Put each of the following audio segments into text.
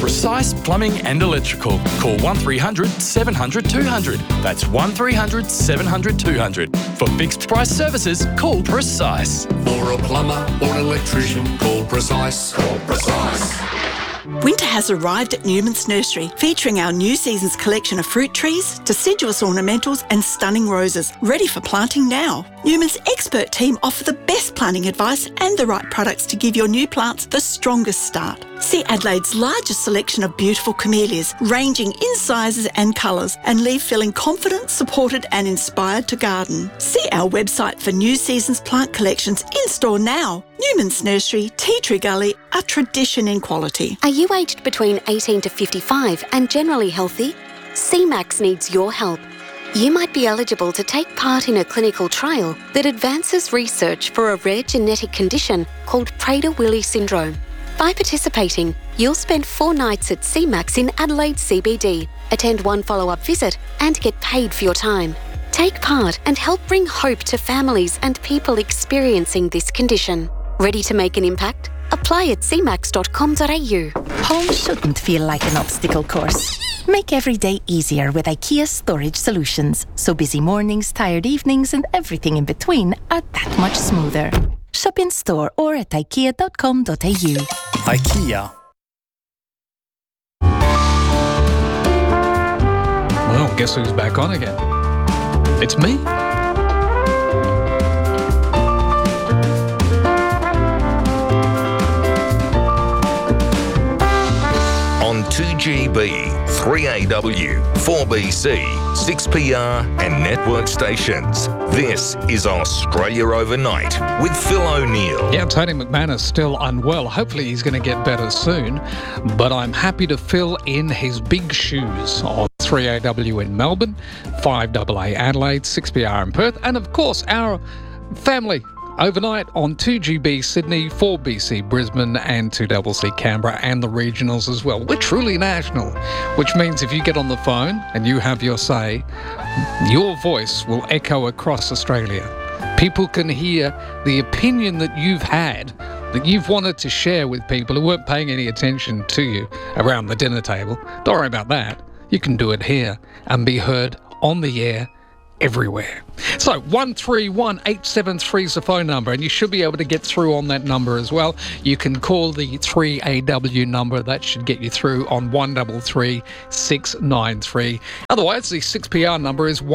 Precise Plumbing and Electrical. Call 1300 700 200. That's 1300 700 200. For fixed price services, call Precise. For a plumber or an electrician, call Precise. Call Precise. Winter has arrived at Newman's Nursery, featuring our new season's collection of fruit trees, deciduous ornamentals and stunning roses, ready for planting now. Newman's expert team offer the best planting advice and the right products to give your new plants the strongest start. See Adelaide's largest selection of beautiful camellias, ranging in sizes and colours, and leave feeling confident, supported and inspired to garden. See our website for new season's plant collections in store now. Newman's Nursery, Tea Tree Gully, a tradition in quality. Are you aged between 18 to 55 and generally healthy? CMAX needs your help. You might be eligible to take part in a clinical trial that advances research for a rare genetic condition called Prader-Willi syndrome. By participating, you'll spend 4 nights at CMAX in Adelaide CBD, attend 1 follow-up visit and get paid for your time. Take part and help bring hope to families and people experiencing this condition. Ready to make an impact? Apply at cmax.com.au. Home shouldn't feel like an obstacle course. Make every day easier with IKEA Storage Solutions, so busy mornings, tired evenings and everything in between are that much smoother. Shop in store or at ikea.com.au. IKEA. Well, guess who's back on again? It's me. On 2GB, 3AW, 4BC, 6PR and network stations. This is Australia Overnight with Phil O'Neill. Yeah, Tony McManus still unwell. Hopefully he's going to get better soon. But I'm happy to fill in his big shoes on 3AW in Melbourne, 5AA Adelaide, 6PR in Perth, and of course our family overnight on 2GB Sydney, 4BC Brisbane and 2CC Canberra and the regionals as well. We're truly national, which means if you get on the phone and you have your say, your voice will echo across Australia. People can hear the opinion that you've had, that you've wanted to share with people who weren't paying any attention to you around the dinner table. Don't worry about that. You can do it here and be heard on the air everywhere. So 131873 is the phone number, and you should be able to get through on that number as well. You can call the 3AW number. That should get you through on 133693. Otherwise, the 6PR number is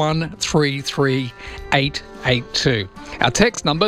133882. Our text number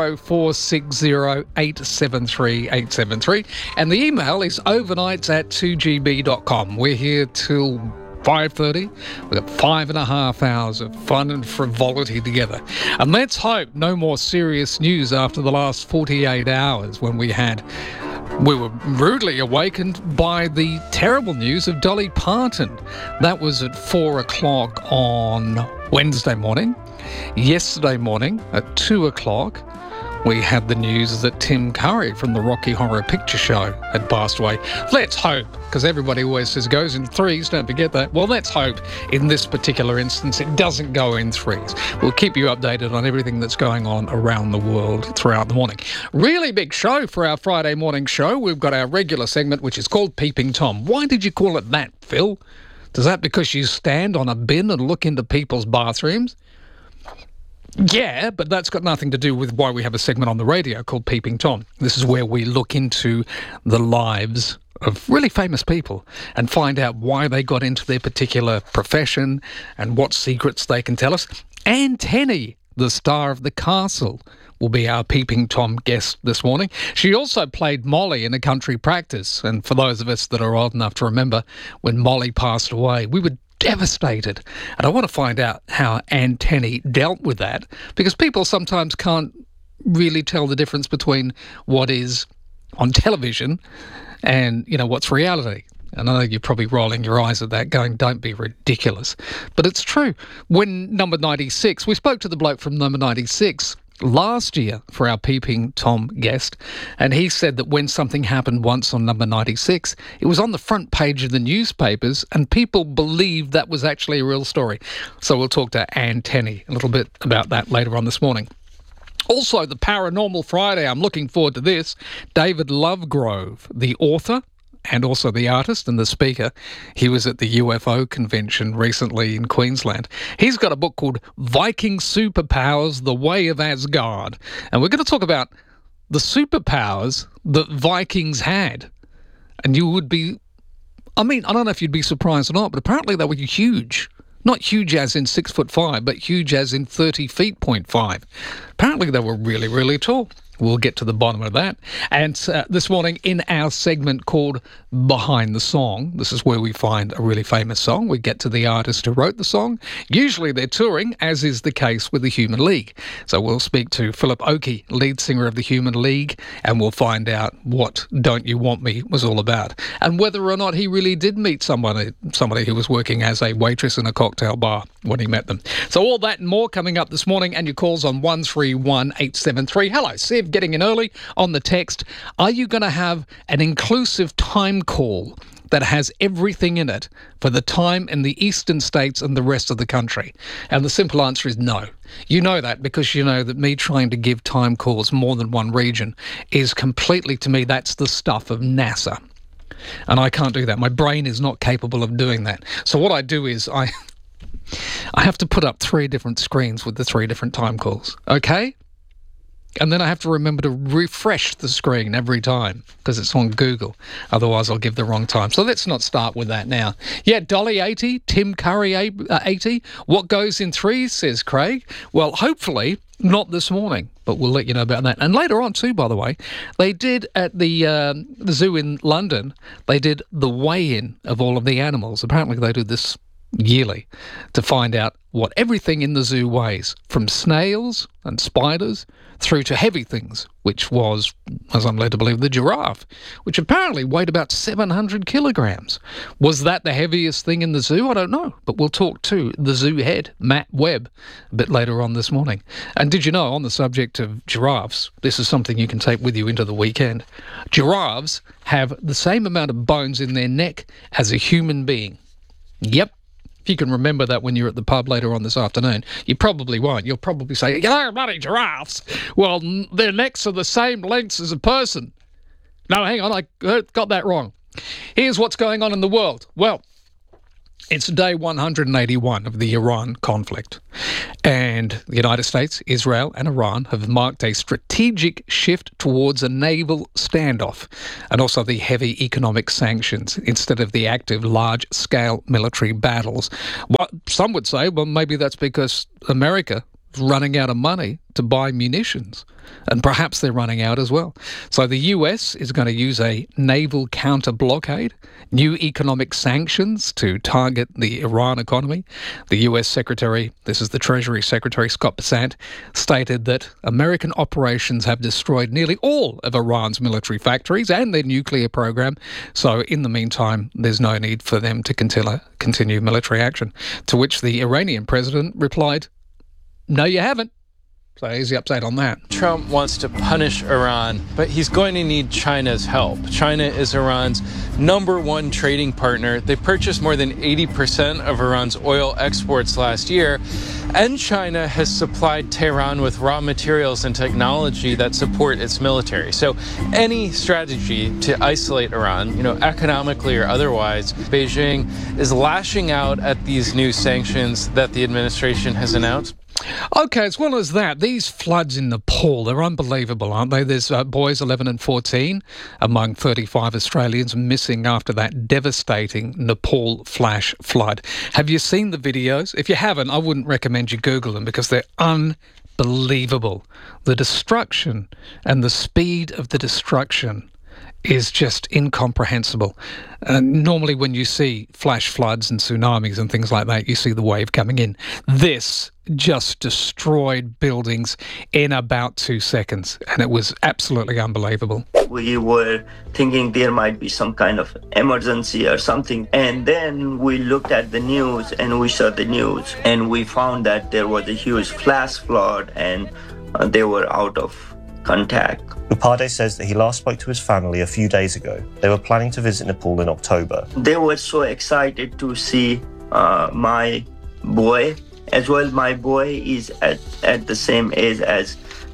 0460873873, and the email is overnights@2gb.com. We're here till 5:30. We've got 5.5 hours of fun and frivolity together. And let's hope no more serious news after the last 48 hours when we were rudely awakened by the terrible news of Dolly Parton. That was at 4 o'clock on Wednesday morning. Yesterday morning at 2 o'clock, we had the news that Tim Curry from the Rocky Horror Picture Show had passed away. Let's hope, because everybody always says goes in threes, don't forget that. Well, let's hope in this particular instance it doesn't go in threes. We'll keep you updated on everything that's going on around the world throughout the morning. Really big show for our Friday morning show. We've got our regular segment, which is called Peeping Tom. Why did you call it that, Phil? Is that because you stand on a bin and look into people's bathrooms? Yeah, but that's got nothing to do with why we have a segment on the radio called Peeping Tom. This is where we look into the lives of really famous people and find out why they got into their particular profession and what secrets they can tell us. Anne Tenney, the star of The Castle, will be our Peeping Tom guest this morning. She also played Molly in A Country Practice, and for those of us that are old enough to remember when Molly passed away, we were devastated. And I want to find out how Anne Tenney dealt with that, because people sometimes can't really tell the difference between what is on television and, what's reality. And I know you're probably rolling your eyes at that, going, don't be ridiculous. But it's true. When Number 96, we spoke to the bloke from Number 96 last year for our Peeping Tom guest, and he said that when something happened once on Number 96, it was on the front page of the newspapers and people believed that was actually a real story. So we'll talk to Anne Tenney a little bit about that later on this morning. Also, the Paranormal Friday, I'm looking forward to this. David Lovegrove, the author and also the artist and the speaker. He was at the UFO convention recently in Queensland. He's got a book called Viking Superpowers, The Way of Asgard. And we're going to talk about the superpowers that Vikings had. And you would be, I don't know if you'd be surprised or not, but apparently they were huge. Not huge as in 6'5", but huge as in 30 feet, 0.5. Apparently they were really, really tall. We'll get to the bottom of that. And this morning in our segment called Behind the Song, this is where we find a really famous song. We get to the artist who wrote the song. Usually they're touring, as is the case with the Human League. So we'll speak to Philip Oakey, lead singer of the Human League, and we'll find out what Don't You Want Me was all about, and whether or not he really did meet somebody who was working as a waitress in a cocktail bar when he met them. So all that and more coming up this morning, and your calls on 131873. Hello, Sev, getting in early on the text. Are you going to have an inclusive time call that has everything in it for the time in the eastern states and the rest of the country? And the simple answer is no. You know that because you know that me trying to give time calls more than one region is completely, to me, that's the stuff of NASA. And I can't do that. My brain is not capable of doing that. So what I do is I have to put up 3 different screens with the 3 different time calls, okay? And then I have to remember to refresh the screen every time because it's on Google. Otherwise, I'll give the wrong time. So let's not start with that now. Yeah, Dolly 80, Tim Curry 80. What goes in threes, says Craig. Well, hopefully not this morning, but we'll let you know about that. And later on too, by the way, they did at the zoo in London, they did the weigh-in of all of the animals. Apparently they do this yearly to find out what everything in the zoo weighs, from snails and spiders through to heavy things, which was, as I'm led to believe, the giraffe, which apparently weighed about 700 kilograms. Was that the heaviest thing in the zoo? I don't know, but we'll talk to the zoo head, Matt Webb, a bit later on this morning. And did you know, on the subject of giraffes, this is something you can take with you into the weekend, giraffes have the same amount of bones in their neck as a human being. Yep. If you can remember that when you're at the pub later on this afternoon, you probably won't. You'll probably say, bloody giraffes. Well, their necks are the same lengths as a person. No, hang on, I got that wrong. Here's what's going on in the world. Well, it's day 181 of the Iran conflict. And the United States, Israel and Iran have marked a strategic shift towards a naval standoff and also the heavy economic sanctions instead of the active large-scale military battles. Well, some would say, well, maybe that's because America is running out of money to buy munitions. And perhaps they're running out as well. So the US is going to use a naval counter-blockade, new economic sanctions to target the Iran economy. The US Secretary, this is the Treasury Secretary, Scott Bessent, stated that American operations have destroyed nearly all of Iran's military factories and their nuclear program. So in the meantime, there's no need for them to continue military action. To which the Iranian president replied, no, you haven't. So here's the update on that. Trump wants to punish Iran, but he's going to need China's help. China is Iran's #1 trading partner. They purchased more than 80% of Iran's oil exports last year, and China has supplied Tehran with raw materials and technology that support its military. So any strategy to isolate Iran, economically or otherwise, Beijing is lashing out at these new sanctions that the administration has announced. Okay, as well as that, these floods in Nepal, they're unbelievable, aren't they? There's boys 11 and 14 among 35 Australians missing after that devastating Nepal flash flood. Have you seen the videos? If you haven't, I wouldn't recommend you Google them because they're unbelievable. The destruction and the speed of the destruction is just incomprehensible. Normally when you see flash floods and tsunamis and things like that, you see the wave coming in. This just destroyed buildings in about 2 seconds, and it was absolutely unbelievable. We were thinking there might be some kind of emergency or something, and then we looked at the news and we saw the news and we found that there was a huge flash flood and they were out of contact. Upade says that he last spoke to his family a few days ago. They were planning to visit Nepal in October. They were so excited to see my boy as well. My boy is at the same age as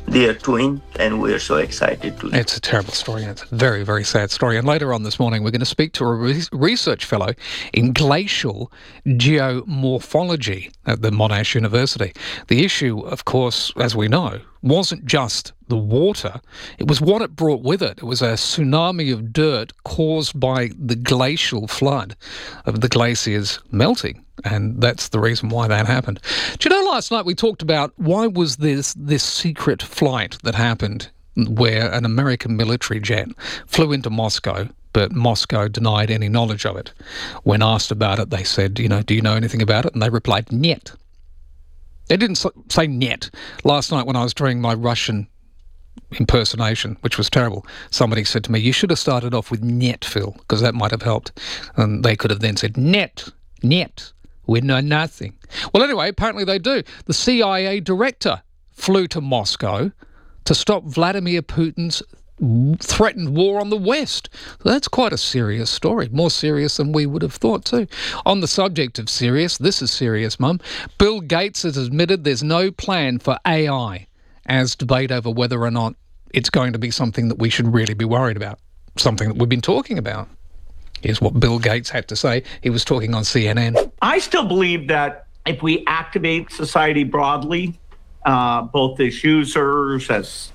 they are twins, and we're so excited to. It's a terrible story, and it's a very, very sad story. And later on this morning, we're going to speak to a research fellow in glacial geomorphology at the Monash University. The issue, of course, as we know, wasn't just the water, it was what it brought with it. It was a tsunami of dirt caused by the glacial flood of the glaciers melting, and that's the reason why that happened. Do you know, last night we talked about why was this secret flight that happened where an American military jet flew into Moscow, but Moscow denied any knowledge of it. When asked about it, they said, do you know anything about it? And they replied, "Niet." They didn't say "niet." Last night when I was doing my Russian impersonation, which was terrible, somebody said to me, "You should have started off with "niet," Phil, because that might have helped." And they could have then said, "Niet, niet, we know nothing." Well, anyway, apparently they do. The CIA director flew to Moscow to stop Vladimir Putin's threatened war on the West. That's quite a serious story, more serious than we would have thought too. On the subject of serious, this is serious, Mum. Bill Gates has admitted there's no plan for AI, as debate over whether or not it's going to be something that we should really be worried about, something that we've been talking about. Here's what Bill Gates had to say. He was talking on CNN. I still believe that if we activate society broadly, both as users, as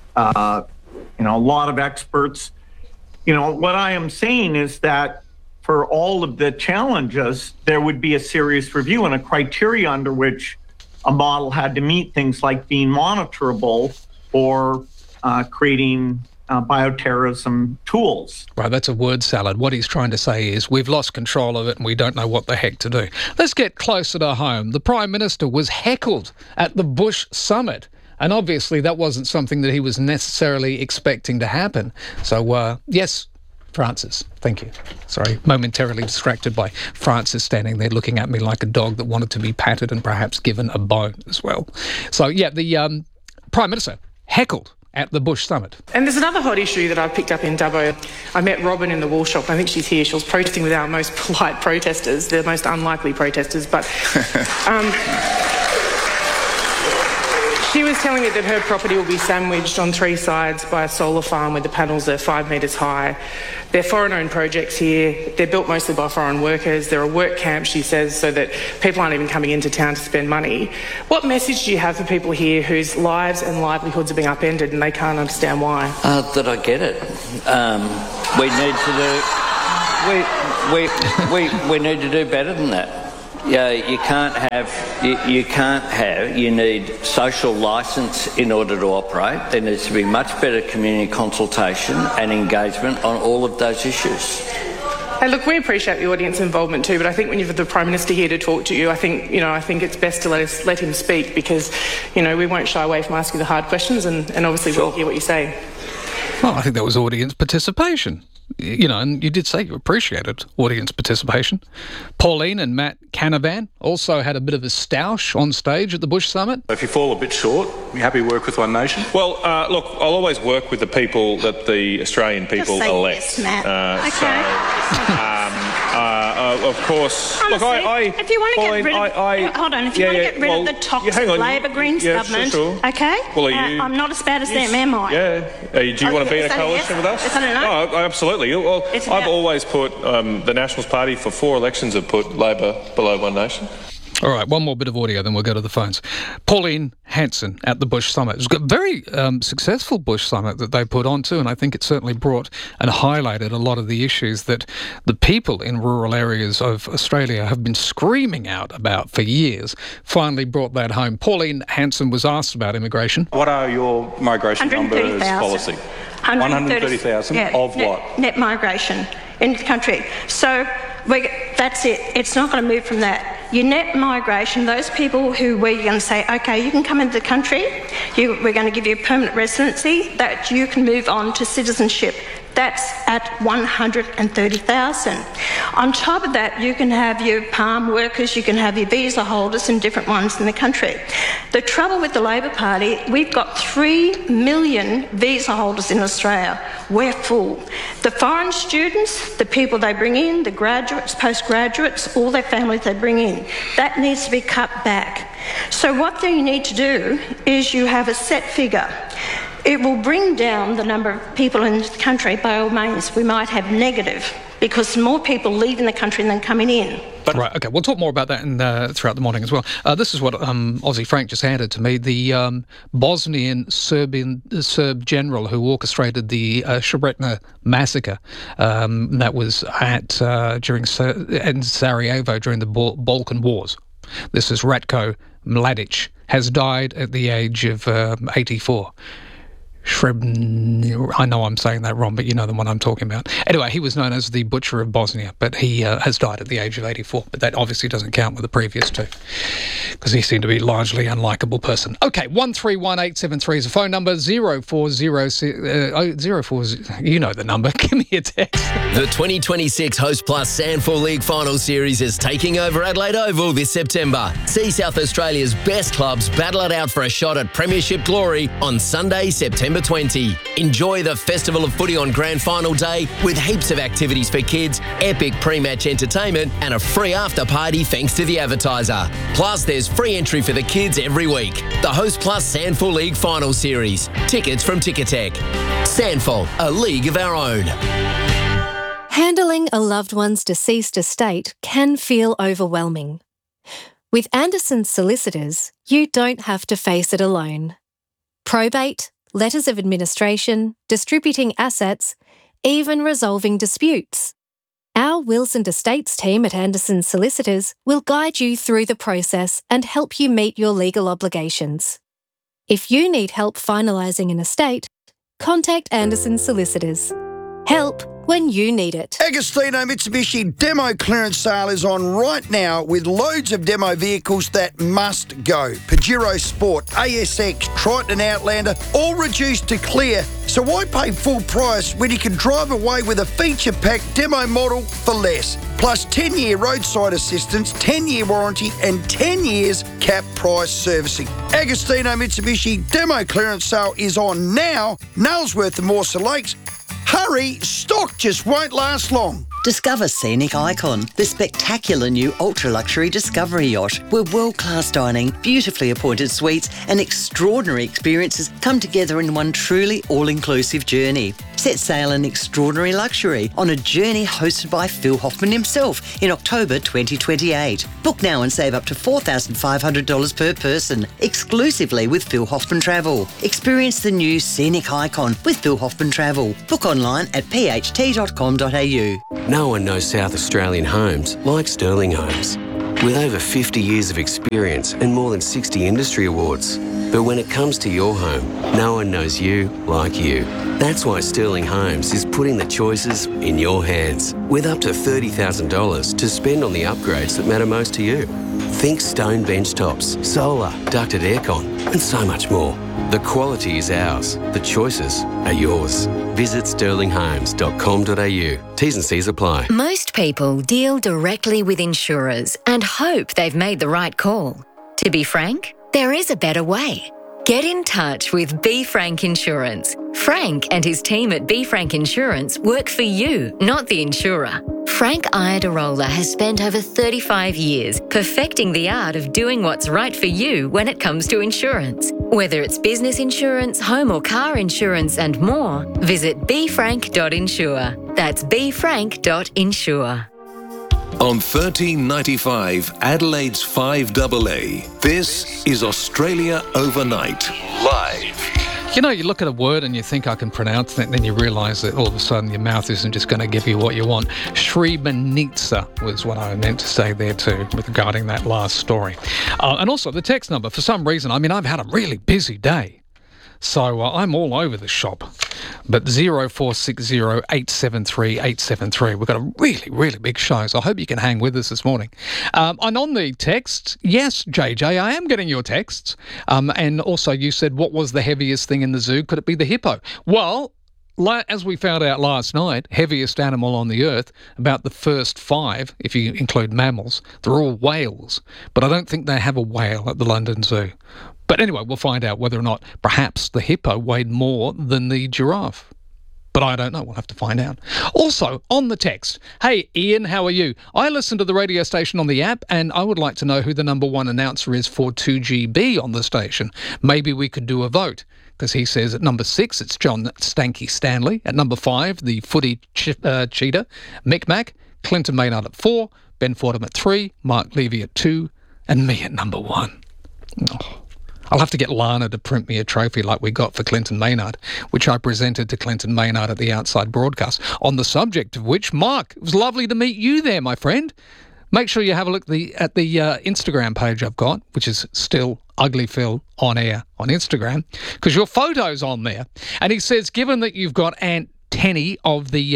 a lot of experts, what I am saying is that for all of the challenges, there would be a serious review and a criteria under which a model had to meet, things like being monitorable or creating bioterrorism tools. Right, that's a word salad. What he's trying to say is we've lost control of it and we don't know what the heck to do. Let's get closer to home. The Prime Minister was heckled at the Bush Summit. And obviously that wasn't something that he was necessarily expecting to happen. So, yes, Francis, thank you. Sorry, momentarily distracted by Francis standing there looking at me like a dog that wanted to be patted and perhaps given a bone as well. So, yeah, the Prime Minister heckled at the Bush Summit. And there's another hot issue that I picked up in Dubbo. I met Robin in the wool shop. I think she's here. She was protesting with our most polite protesters, the most unlikely protesters, but... She was telling me that her property will be sandwiched on three sides by a solar farm where the panels are 5 metres high. They're foreign-owned projects here. They're built mostly by foreign workers. They're a work camp, she says, so that people aren't even coming into town to spend money. What message do you have for people here whose lives and livelihoods are being upended and they can't understand why? That I get it. We need to do better than that. Yeah, you need social licence in order to operate. There needs to be much better community consultation and engagement on all of those issues. Hey, look, we appreciate the audience involvement too, but I think when you've the Prime Minister here to talk to you, I think it's best to let him speak because, we won't shy away from asking the hard questions and obviously we'll hear what you say. Well, I think that was audience participation. And you did say you appreciated audience participation. Pauline and Matt Canavan also had a bit of a stoush on stage at the Bush Summit. If you fall a bit short, you happy to work with One Nation? Well, look, I'll always work with the people that the Australian people elect. Yes, Matt. Okay. Of course. Honestly, look, if you want to Pauline, get rid of the toxic Labor Greens government, okay? Well, I'm not as bad as them, am I? Yeah. Do you want to be in a coalition with us? Yes, I don't know. Oh, absolutely. Well, I've always put the Nationals Party for 4 elections have put Labor below One Nation. All right, one more bit of audio, then we'll go to the phones. Pauline Hanson at the Bush Summit. It was a very successful Bush Summit that they put on too, and I think it certainly brought and highlighted a lot of the issues that the people in rural areas of Australia have been screaming out about for years. Finally brought that home. Pauline Hanson was asked about immigration. What are your migration numbers policy? 130,000 of what? Net migration into the country. So that's it. It's not going to move from that. Your net migration, those people who we're going to say, okay, you can come into the country, we're going to give you a permanent residency, that you can move on to citizenship. That's at 130,000. On top of that, you can have your palm workers, you can have your visa holders and different ones in the country. The trouble with the Labor Party, we've got 3 million visa holders in Australia. We're full. The foreign students, the people they bring in, the graduates, postgraduates, all their families they bring in, that needs to be cut back. So what you need to do is you have a set figure. It will bring down the number of people in the country by all means. We might have negative because more people leaving the country than coming in. Right, okay, we'll talk more about that throughout the morning as well. This is what Aussie Frank just handed to me. The Bosnian Serb general who orchestrated the Srebrenica massacre that was in Sarajevo during the Balkan Wars. This is Ratko Mladic, has died at the age of 84. I know I'm saying that wrong, but you know the one I'm talking about. Anyway, he was known as the Butcher of Bosnia, but he has died at the age of 84. But that obviously doesn't count with the previous two, because he seemed to be a largely unlikable person. Okay, 131873 is the phone number, 0406, you know the number, give me a text. The 2026 Host Plus Sandford League Final Series is taking over Adelaide Oval this September. See South Australia's best clubs battle it out for a shot at Premiership glory on Sunday, September 20. Enjoy the Festival of Footy on Grand Final Day with heaps of activities for kids, epic pre-match entertainment and a free after party thanks to the advertiser. Plus, there's free entry for the kids every week. The Host Plus Sandford League Final Series. Tickets from Ticketek. Sandford, a league of our own. Handling a loved one's deceased estate can feel overwhelming. With Anderson's Solicitors, you don't have to face it alone. Probate, letters of administration, distributing assets, even resolving disputes. Our wills and estates team at Anderson's Solicitors will guide you through the process and help you meet your legal obligations. If you need help finalising an estate, contact Anderson's Solicitors. Help when you need it. Agostino Mitsubishi demo clearance sale is on right now with loads of demo vehicles that must go. Pajero Sport, ASX, Triton Outlander, all reduced to clear. So why pay full price when you can drive away with a feature-packed demo model for less? Plus 10-year roadside assistance, 10-year warranty and 10 years cap price servicing. Agostino Mitsubishi demo clearance sale is on now. Nailsworth and Mawson Lakes. Hurry, stock just won't last long. Discover Scenic Icon, the spectacular new ultra-luxury Discovery yacht, where world-class dining, beautifully appointed suites and extraordinary experiences come together in one truly all-inclusive journey. Set sail in extraordinary luxury on a journey hosted by Phil Hoffman himself in October 2028. Book now and save up to $4,500 per person, exclusively with Phil Hoffman Travel. Experience the new Scenic Icon with Phil Hoffman Travel. Book online at pht.com.au. No one knows South Australian homes like Sterling Homes. With over 50 years of experience and more than 60 industry awards. But when it comes to your home, no one knows you like you. That's why Sterling Homes is putting the choices in your hands, with up to $30,000 to spend on the upgrades that matter most to you. Think stone bench tops, solar, ducted aircon, and so much more. The quality is ours. The choices are yours. Visit sterlinghomes.com.au. T's and C's apply. Most people deal directly with insurers and hope they've made the right call. To be frank, there is a better way. Get in touch with B. Frank Insurance. Frank and his team at B. Frank Insurance work for you, not the insurer. Frank Iadarola has spent over 35 years perfecting the art of doing what's right for you when it comes to insurance. Whether it's business insurance, home or car insurance and more, visit bfrank.insure. That's bfrank.insure. On 1395 Adelaide's 5AA, this is Australia Overnight, live. You know, you look at a word and you think I can pronounce it, and then you realise that all of a sudden your mouth isn't just going to give you what you want. Srebrenica was what I meant to say there too, regarding that last story. And also the text number, for some reason, I mean, I've had a really busy day, so I'm all over the shop. But 0460 873 873. We've got a really, really big show, so I hope you can hang with us this morning. And on the text, yes, JJ, I am getting your texts. And also you said, what was the heaviest thing in the zoo? Could it be the hippo? Well, as we found out last night, heaviest animal on the earth, about the first 5, if you include mammals, they're all whales. But I don't think they have a whale at the London Zoo. But anyway, we'll find out whether or not perhaps the hippo weighed more than the giraffe. But I don't know. We'll have to find out. Also, on the text, hey, Ian, how are you? I listen to the radio station on the app, and I would like to know who the number 1 announcer is for 2GB on the station. Maybe we could do a vote, because he says at number 6, it's John Stanky Stanley. At number 5, the footy cheetah, Mick Mac. Clinton Maynard at 4, Ben Fordham at 3, Mark Levy at 2, and me at number 1. Oh. I'll have to get Lana to print me a trophy like we got for Clinton Maynard, which I presented to Clinton Maynard at the Outside broadcast. On the subject of which, Mark, it was lovely to meet you there, my friend. Make sure you have a look at the Instagram page I've got, which is still Ugly Phil on air on Instagram, because your photo's on there. And he says, given that you've got Aunt Tenny of the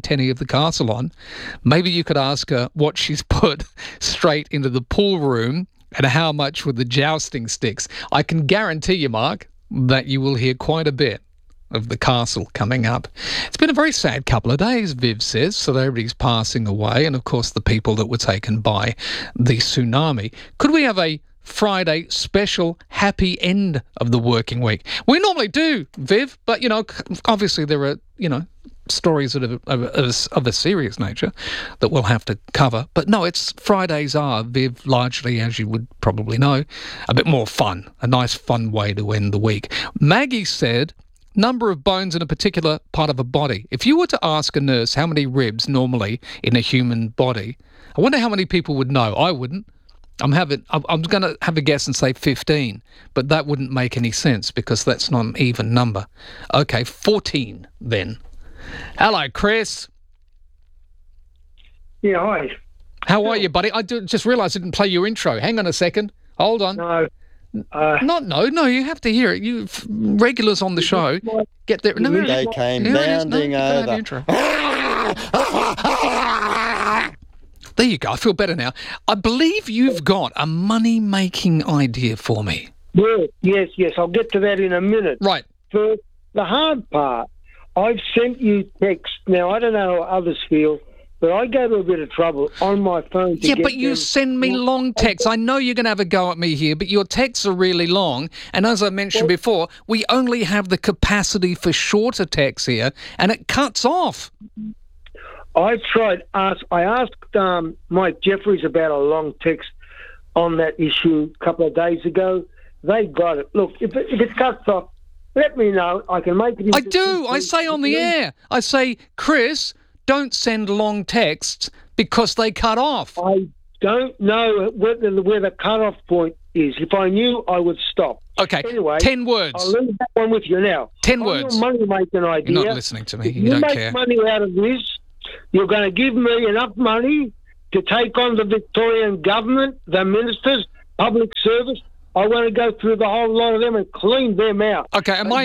castle on, maybe you could ask her what she's put straight into the pool room and how much with the jousting sticks. I can guarantee you, Mark, that you will hear quite a bit of the castle coming up. It's been a very sad couple of days, Viv says. Celebrities passing away, and of course the people that were taken by the tsunami. Could we have a Friday special happy end of the working week? We normally do, Viv, but, obviously there are, stories that are of a serious nature that we'll have to cover. But no, Fridays are, Viv, largely, as you would probably know, a bit more fun, a nice fun way to end the week. Maggie said, number of bones in a particular part of a body. If you were to ask a nurse how many ribs normally in a human body, I wonder how many people would know. I wouldn't. I'm going to have a guess and say 15, but that wouldn't make any sense because that's not an even number. Okay, 14 then. Hello, Chris. Yeah, hi. How are you, buddy? I just realised I didn't play your intro. Hang on a second. Hold on. No. No, you have to hear it. You regulars on the show get there. No, they came bounding over. There you go. I feel better now. I believe you've got a money-making idea for me. Well, yes. I'll get to that in a minute. Right. For the hard part, I've sent you text. Now, I don't know how others feel, but I go to a bit of trouble on my phone to but you send me long texts. I know you're going to have a go at me here, but your texts are really long. And as I mentioned before, we only have the capacity for shorter texts here, and it cuts off. I asked Mike Jeffries about a long text on that issue a couple of days ago. They got it. Look, if it cuts off, let me know. I can make it. I do. I say on the air. I say, Chris, don't send long texts because they cut off. I don't know where the cut-off point is. If I knew, I would stop. Okay, anyway, 10 words. I'll leave that one with you now. 10 words. Your money-making idea. You're not listening to me. You don't care. You make money out of this. You're going to give me enough money to take on the Victorian government, the ministers, public service. I want to go through the whole lot of them and clean them out. Okay, am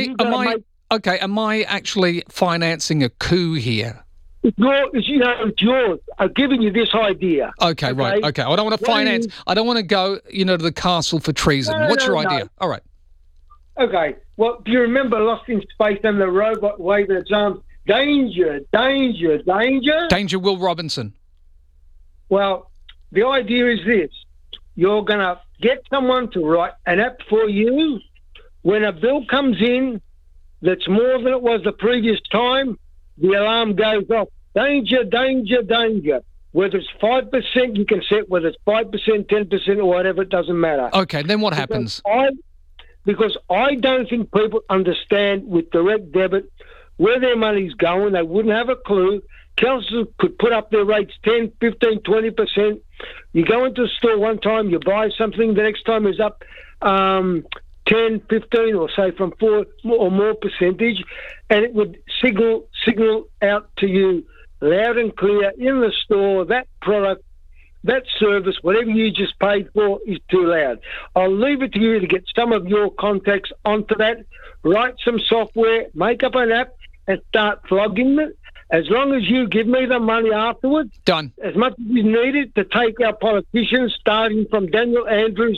I actually financing a coup here? It's yours. I'm giving you this idea. Okay, right. Okay, I don't want to finance. I don't want to go, to the castle for treason. What's your idea? No. All right. Okay. Well, do you remember Lost in Space and the robot waving its arms? Danger, danger, danger. Danger, Will Robinson. Well, the idea is this. You're going to get someone to write an app for you. When a bill comes in that's more than it was the previous time, the alarm goes off. Danger, danger, danger. Whether it's 5%, you can set. Whether it's 5%, 10%, or whatever, it doesn't matter. Okay, then what happens? Because I don't think people understand with direct debit where their money's going. They wouldn't have a clue. Councils could put up their rates 10, 15, 20%. You go into a store one time, you buy something, the next time is up 10, 15, or say from 4 or more percentage, and it would signal out to you loud and clear in the store that product, that service, whatever you just paid for is too loud. I'll leave it to you to get some of your contacts onto that, write some software, make up an app, and start flogging it. As long as you give me the money afterwards, done. As much as is needed to take our politicians, starting from Daniel Andrews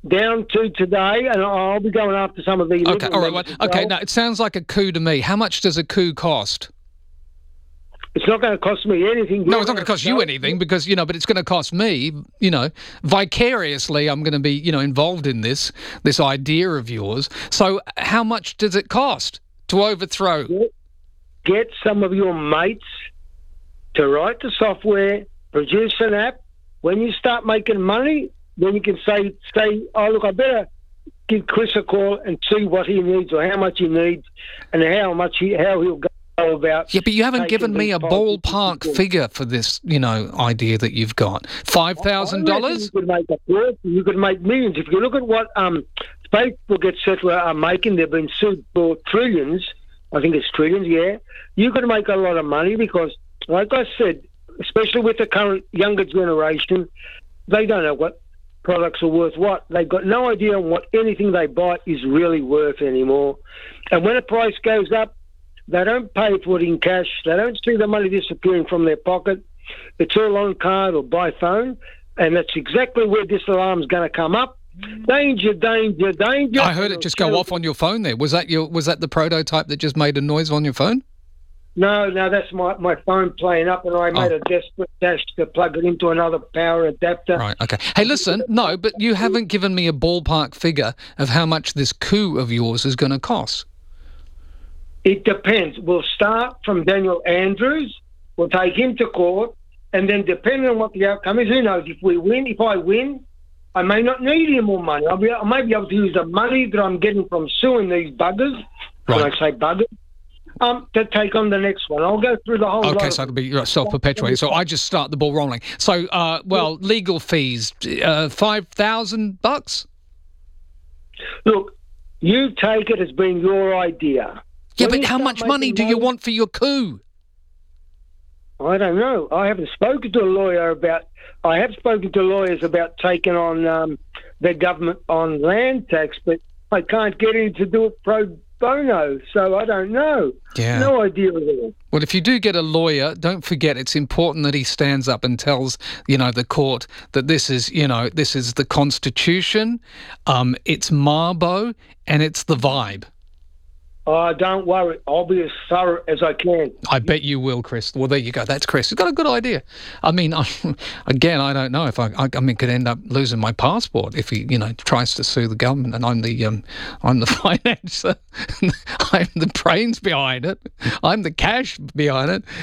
down to today, and I'll be going after some of the... Okay, all right. Okay, now, it sounds like a coup to me. How much does a coup cost? It's not going to cost me anything. No, it's not going to cost you anything because, but it's going to cost me, vicariously I'm going to be, involved in this idea of yours. So how much does it cost to overthrow? Get some of your mates to write the software, produce an app. When you start making money, then you can say, oh, look, I better give Chris a call and see what he needs or how much he needs and how he'll go about. Yeah, but you haven't given me a ballpark figure for this, idea that you've got. $5,000? You could make that work. You could make millions. If you look at what Facebook, etc., are making, they've been sued for trillions. I think it's trillions, yeah. You could make a lot of money because, like I said, especially with the current younger generation, they don't know what products are worth what. They've got no idea what anything they buy is really worth anymore. And when a price goes up, they don't pay for it in cash. They don't see the money disappearing from their pocket. It's all on card or by phone, and that's exactly where this alarm's going to come up. Danger, danger, danger. I heard it just go off on your phone there. Was that the prototype that just made a noise on your phone? No, that's my phone playing up, and I made a desperate dash to plug it into another power adapter. Right, okay. Hey, listen, no, but you haven't given me a ballpark figure of how much this coup of yours is going to cost. It depends. We'll start from Daniel Andrews. We'll take him to court, and then depending on what the outcome is, who knows? If I win, I may not need any more money. I may be able to use the money that I'm getting from suing these buggers, when I say buggers, to take on the next one. I'll go through the whole lot. Okay, so it'll be self-perpetuating. So I just start the ball rolling. So, legal fees, $5,000? Look, you take it as being your idea. Yeah, but how much money do you want for your coup? I don't know. I haven't spoken to a lawyer about... I have spoken to lawyers about taking on the government on land tax, but I can't get in to do it pro bono, so I don't know. Yeah. No idea at all. Well, if you do get a lawyer, don't forget it's important that he stands up and tells, the court that this is the Constitution, it's Mabo, and it's the vibe. Don't worry. I'll be as thorough as I can. I bet you will, Chris. Well, there you go. That's Chris. He's got a good idea. I mean, again, I don't know if I could end up losing my passport if he, tries to sue the government, and I'm the financer. I'm the brains behind it. I'm the cash behind it.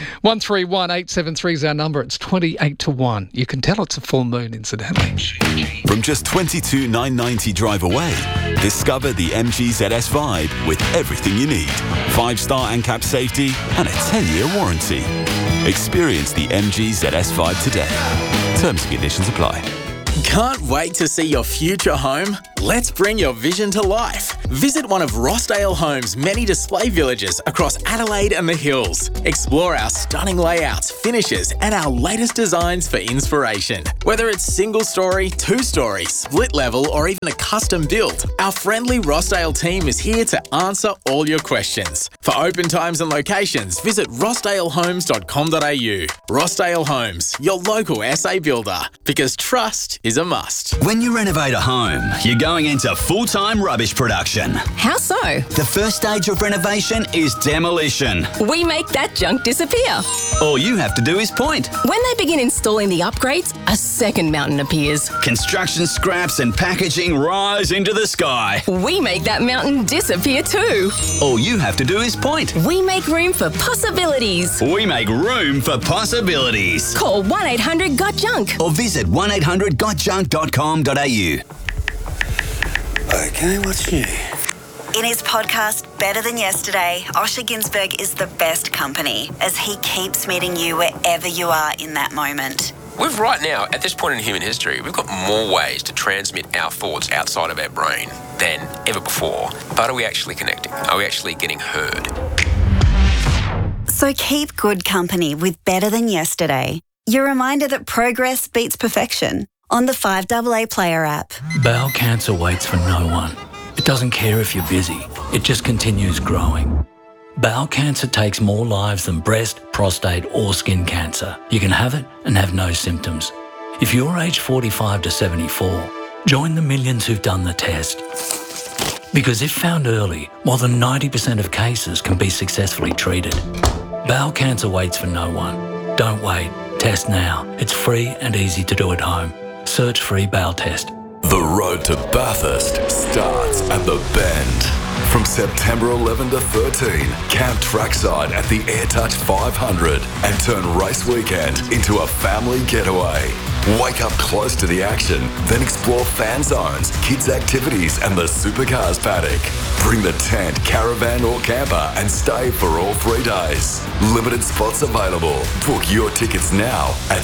131873 is our number. It's 28-1. You can tell it's a full moon, incidentally. From just $22,990 drive away, discover the MG ZS Vibe with everything you need. 5-star ANCAP safety and a 10-year warranty. Experience the MG ZS Vibe today. Terms and conditions apply. Can't wait to see your future home? Let's bring your vision to life. Visit one of Rossdale Homes' many display villages across Adelaide and the Hills. Explore our stunning layouts, finishes, and our latest designs for inspiration. Whether it's single story, 2-story, split level, or even a custom build, our friendly Rossdale team is here to answer all your questions. For open times and locations, visit rossdalehomes.com.au. Rossdale Homes, your local SA builder, because trust is a must. When you renovate a home, you're going into full-time rubbish production. How so? The first stage of renovation is demolition. We make that junk disappear. All you have to do is point. When they begin installing the upgrades, a second mountain appears. Construction scraps and packaging rise into the sky. We make that mountain disappear too. All you have to do is point. We make room for possibilities. We make room for possibilities. Call 1-800-GOT-JUNK or visit 1-800-GOTJUNK.com.au. Okay, what's new? In his podcast, Better Than Yesterday, Osher Günsberg is the best company as he keeps meeting you wherever you are in that moment. Right now, at this point in human history, we've got more ways to transmit our thoughts outside of our brain than ever before. But are we actually connecting? Are we actually getting heard? So keep good company with Better Than Yesterday. Your reminder that progress beats perfection on the 5AA Player app. Bowel cancer waits for no one. It doesn't care if you're busy. It just continues growing. Bowel cancer takes more lives than breast, prostate or skin cancer. You can have it and have no symptoms. If you're aged 45 to 74, Join the millions who've done the test. Because if found early, more than 90% of cases can be successfully treated. Bowel cancer waits for no one. Don't wait. Test now. It's free and easy to do at home. Search free bowel test. The road to Bathurst starts at the Bend. From September 11 to 13, camp trackside at the AirTouch 500 and turn race weekend into a family getaway. Wake up close to the action, then explore fan zones, kids' activities and the supercars paddock. Bring the tent, caravan or camper and stay for all 3 days. Limited spots available. Book your tickets now at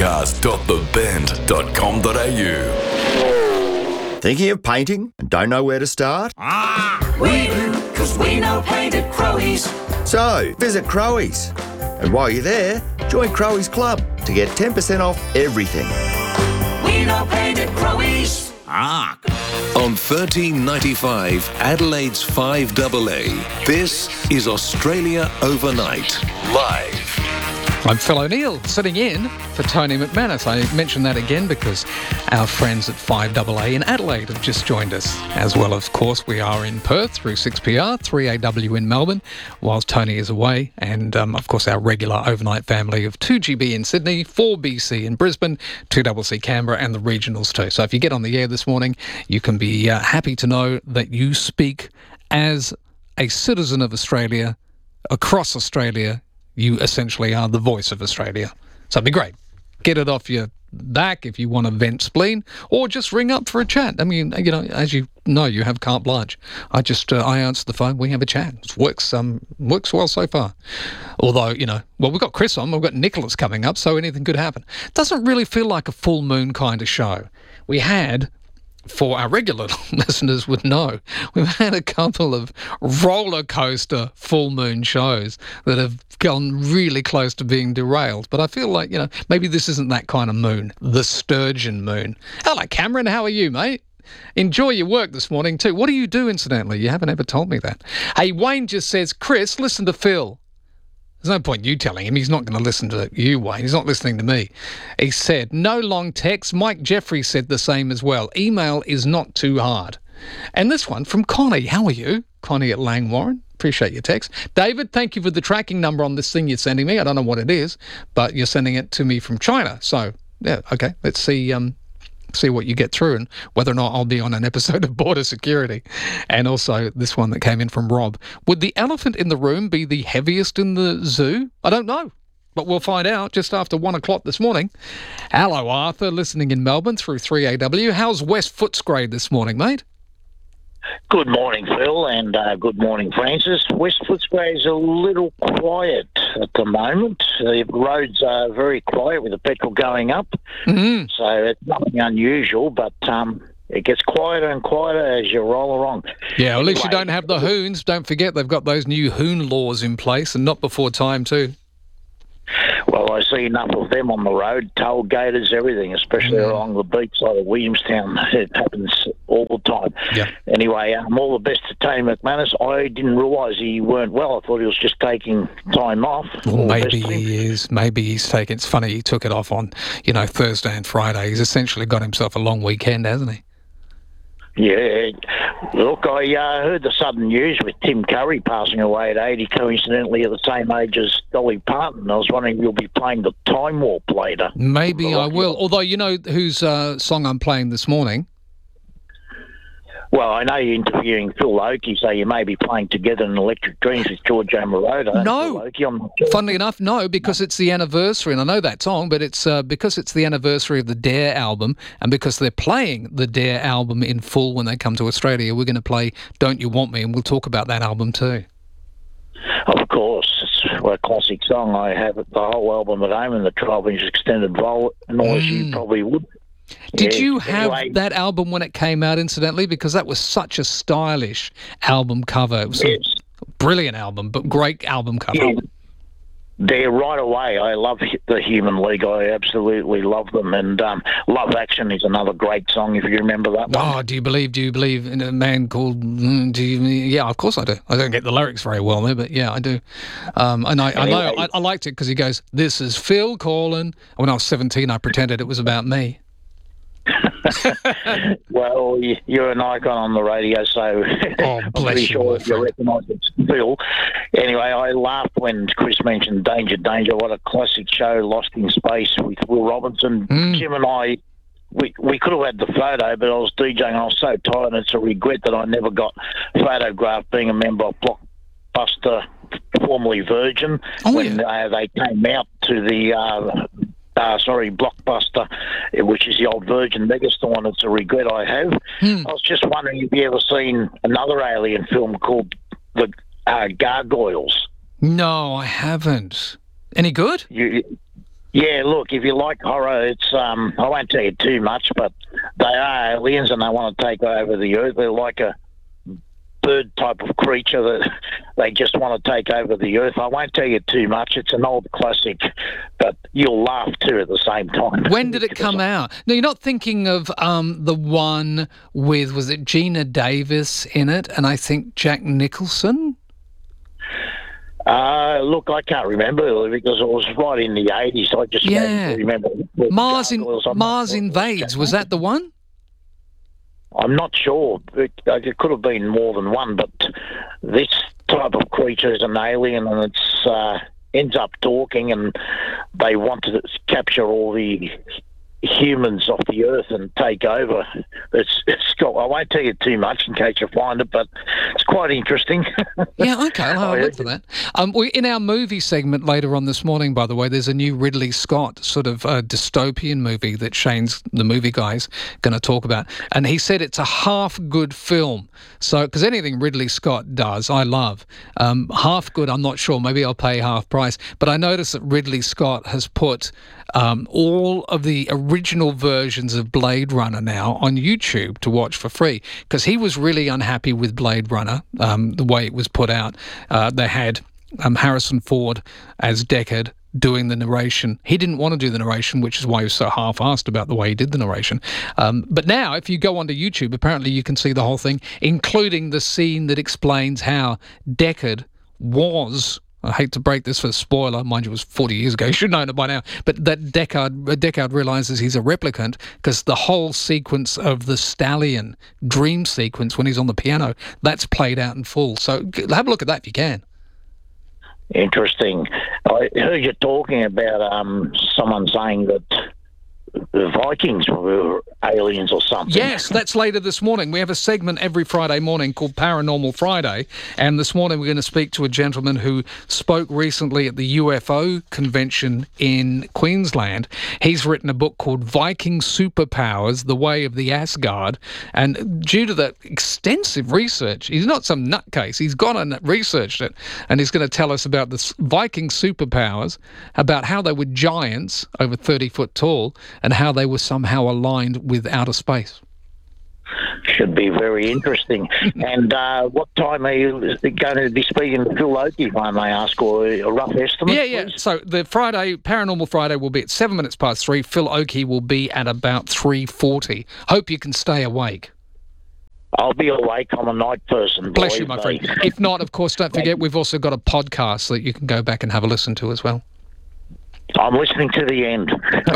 supercars.thebend.com.au. Thinking of painting and don't know where to start? We do, because we know paint at Crowies. So, visit Crowies. And while you're there, join Crowies Club to get 10% off everything. We know paint at Crowies. On 1395 Adelaide's 5AA, this is Australia Overnight, live. I'm Phil O'Neill, sitting in for Tony McManus. I mention that again because our friends at 5AA in Adelaide have just joined us. As well, of course, we are in Perth through 6PR, 3AW in Melbourne, whilst Tony is away. And, of course, our regular overnight family of 2GB in Sydney, 4BC in Brisbane, 2CC Canberra and the regionals too. So if you get on the air this morning, you can be happy to know that you speak as a citizen of Australia, across Australia. You essentially are the voice of Australia. So it'd be great. Get it off your back if you want to vent spleen, or just ring up for a chat. I mean, you know, as you know, you have carte blanche. I answer the phone, we have a chat. It works well so far. Although, you know, well, we've got Chris on, we've got Nicholas coming up, so anything could happen. Doesn't really feel like a full moon kind of show. We had, for our regular listeners would know, we've had a couple of roller coaster full moon shows that have gone really close to being derailed. But I feel like, you know, maybe this isn't that kind of moon, the sturgeon moon. Hello, Cameron. How are you, mate? Enjoy your work this morning too. What do you do, incidentally? You haven't ever told me that. Hey, Wayne just says, Chris, listen to Phil. There's no point you telling him. He's not going to listen to you, Wayne. He's not listening to me. He said, no long text. Mike Jeffrey said the same as well. Email is not too hard. And this one from Connie. How are you? Connie at Langwarren. Appreciate your text. David, thank you for the tracking number on this thing you're sending me. I don't know what it is, but you're sending it to me from China. So, yeah, okay. Let's see what you get through and whether or not I'll be on an episode of Border Security. And also this one that came in from Rob. Would the elephant in the room be the heaviest in the zoo? I don't know, but we'll find out just after 1 o'clock this morning. Hello, Arthur, listening in Melbourne through 3AW. How's West Footscray this morning, mate? Good morning, Phil, and good morning, Francis. West Footscray is a little quiet at the moment. The roads are very quiet with the petrol going up, so it's nothing unusual, but it gets quieter and quieter as you roll along. Yeah, well, at least you don't have the hoons. Don't forget they've got those new hoon laws in place, and not before time too. Well, I see enough of them on the road, toll gators, everything, especially along the beach side of Williamstown. It happens all the time. Yeah. Anyway, all the best to Tony McManus. I didn't realise he weren't well. I thought he was just taking time off. Well, maybe he is. Maybe he's taking... It's funny, he took it off on, Thursday and Friday. He's essentially got himself a long weekend, hasn't he? Yeah. Look, I heard the sudden news with Tim Curry passing away at 80, coincidentally at the same age as Dolly Parton. I was wondering if you'll be playing the Time Warp later. Maybe I will. Although, you know whose song I'm playing this morning? Well, I know you're interviewing Phil Oakey, so you may be playing Together in Electric Dreams with George Moroder. No. Funnily enough, no, because it's the anniversary, and I know that song, but it's because it's the anniversary of the Dare album, and because they're playing the Dare album in full when they come to Australia, we're going to play Don't You Want Me, and we'll talk about that album too. Of course. It's a classic song. I have the whole album at home and the 12-inch extended vinyl, as you probably would. Did you have that album when it came out, incidentally? Because that was such a stylish album cover. It was a brilliant album, but great album cover. Yeah. They're right away. I love the Human League. I absolutely love them. And Love Action is another great song, if you remember that one. Oh, do you believe in a man called... Yeah, of course I do. I don't get the lyrics very well there, but yeah, I do. And I liked it because he goes, "This is Phil calling." When I was 17, I pretended it was about me. Well, you're an icon on the radio, so I'm pretty sure you recognise it's Phil. Anyway, I laughed when Chris mentioned Danger, Danger. What a classic show, Lost in Space with Will Robinson. Jim and I, we could have had the photo, but I was DJing and I was so tired, and it's a regret that I never got photographed being a member of Blockbuster, formerly Virgin, when they came out to the... Blockbuster, which is the old Virgin Megastore, and it's a regret I have. I was just wondering if you ever seen another alien film called The Gargoyles. No, I haven't. Any good? Yeah, look, if you like horror, it's I won't tell you too much, but they are aliens and they want to take over the Earth. They're like a bird type of creature that they just want to take over the Earth. I won't tell you too much. It's an old classic, but you'll laugh too at the same time. When did it come out? No, you're not thinking of the one with, was it Gina Davis in it, and I think Jack Nicholson? Look, I can't remember because it was right in the 80s. I just remember. Mars Invades, was that the one? I'm not sure. It could have been more than one, but this type of creature is an alien, and it's ends up talking, and they want to capture all the humans off the Earth and take over. It's got, I won't tell you too much in case you find it, but it's quite interesting. Yeah, okay, I'll have a look for that. In our movie segment later on this morning, by the way, there's a new Ridley Scott sort of dystopian movie that Shane's, the movie guy's, going to talk about. And he said it's a half-good film. So, because anything Ridley Scott does, I love. Half good, I'm not sure. Maybe I'll pay half price. But I noticed that Ridley Scott has put all of the original versions of Blade Runner now on YouTube to watch for free, because he was really unhappy with Blade Runner, the way it was put out. They had Harrison Ford as Deckard doing the narration. He didn't want to do the narration, which is why he was so half-assed about the way he did the narration. But now, if you go onto YouTube, apparently you can see the whole thing, including the scene that explains how Deckard was... I hate to break this for a spoiler, mind you, it was 40 years ago, you should know it by now, but that Deckard realises he's a replicant because the whole sequence of the Stallion dream sequence when he's on the piano, that's played out in full. So have a look at that if you can. Interesting. I heard you talking about someone saying that the Vikings were aliens or something. Yes, that's later this morning. We have a segment every Friday morning called Paranormal Friday, and this morning we're going to speak to a gentleman who spoke recently at the UFO convention in Queensland. He's written a book called Viking Superpowers, The Way of the Asgard, and due to that extensive research, he's not some nutcase, he's gone and researched it, and he's going to tell us about the Viking superpowers, about how they were giants over 30 foot tall, and how they were somehow aligned with outer space. Should be very interesting. And what time are you going to be speaking to Phil Oakey, if I may ask, or a rough estimate? Yeah. Please? So the Paranormal Friday will be at 3:07. Phil Oakey will be at about 3:40. Hope you can stay awake. I'll be awake. I'm a night person. Bless you, my friend. If not, of course, don't forget, we've also got a podcast that you can go back and have a listen to as well. I'm listening to the end.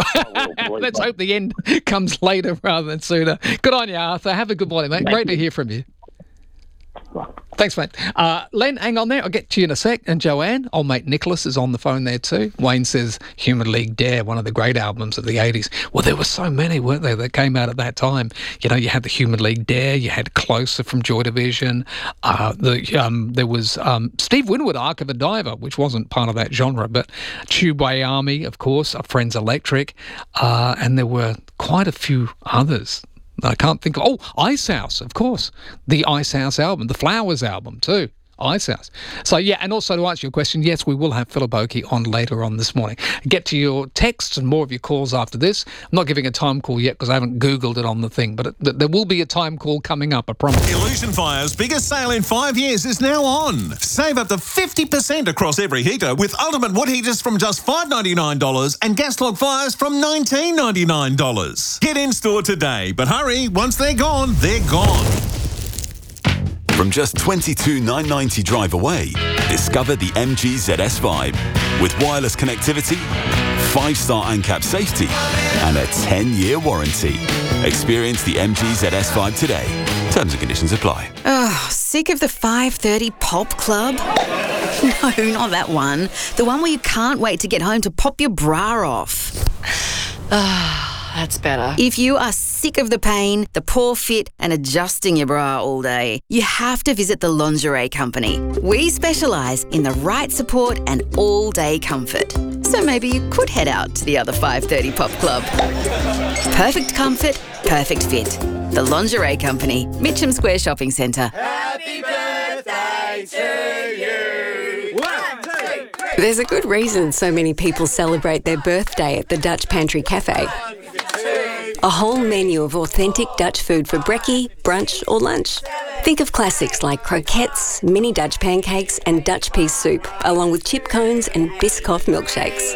Let's hope the end comes later rather than sooner. Good on you, Arthur. Have a good morning, mate. Great to hear from you. Thanks, mate. Len, hang on there. I'll get to you in a sec. And Joanne, old mate Nicholas is on the phone there too. Wayne says Human League Dare, one of the great albums of the 80s. Well, there were so many, weren't there, that came out at that time. You know, you had the Human League Dare, you had Closer from Joy Division. There was Steve Winwood, Ark of a Diver, which wasn't part of that genre, but Tubeway Army, of course, Friends Electric, and there were quite a few others. I can't think of... Oh, Ice House, of course. The Ice House album. The Flowers album, too. Ice House. So, yeah, and also to answer your question, yes, we will have Philip Oakey on later on this morning. Get to your texts and more of your calls after this. I'm not giving a time call yet because I haven't Googled it on the thing, but there will be a time call coming up, I promise. Illusion Fire's biggest sale in 5 years is now on. Save up to 50% across every heater with Ultimate Wood Heaters from just $5.99 and gas log fires from $19.99. Get in store today, but hurry, once they're gone, they're gone. From just $22,990 drive away, discover the MG ZS Vibe. With wireless connectivity, 5-star ANCAP safety, and a 10-year warranty. Experience the MG ZS5 today. Terms and conditions apply. Oh, sick of the 5:30 pop club? No, not that one. The one where you can't wait to get home to pop your bra off. That's better. If you are sick of the pain, the poor fit, and adjusting your bra all day, you have to visit the Lingerie Company. We specialise in the right support and all-day comfort. So maybe you could head out to the other 5:30 pop club. Perfect comfort, perfect fit. The Lingerie Company, Mitcham Square Shopping Centre. Happy birthday to you. 1, 2, 3. There's a good reason so many people celebrate their birthday at the Dutch Pantry Cafe. A whole menu of authentic Dutch food for brekkie, brunch or lunch. Think of classics like croquettes, mini Dutch pancakes and Dutch pea soup, along with chip cones and Biscoff milkshakes.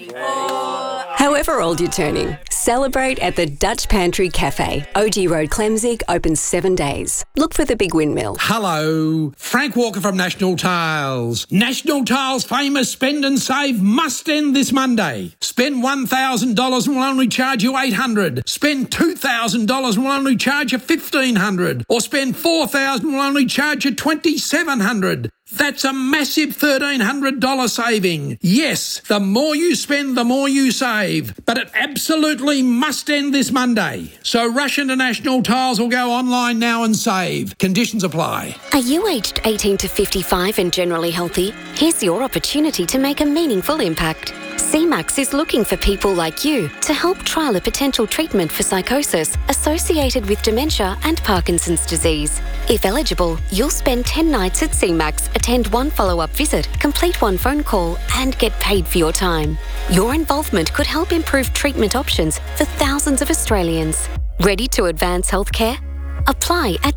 However old you're turning, celebrate at the Dutch Pantry Cafe. OG Road, Clemzig, open 7 days. Look for the big windmill. Hello, Frank Walker from National Tiles. National Tiles' famous spend and save must end this Monday. Spend $1,000 and we'll only charge you $800. Spend $2,000 and we'll only charge you $1,500. Or spend $4,000 and we'll only charge you $2,700. That's a massive $1,300 saving. Yes, the more you spend, the more you save. But it absolutely must end this Monday. So rush into National Tiles or go online now and save. Conditions apply. Are you aged 18 to 55 and generally healthy? Here's your opportunity to make a meaningful impact. CMAX is looking for people like you to help trial a potential treatment for psychosis associated with dementia and Parkinson's disease. If eligible, you'll spend 10 nights at CMAX, attend 1 follow-up visit, complete 1 phone call, and get paid for your time. Your involvement could help improve treatment options for thousands of Australians. Ready to advance healthcare? Apply at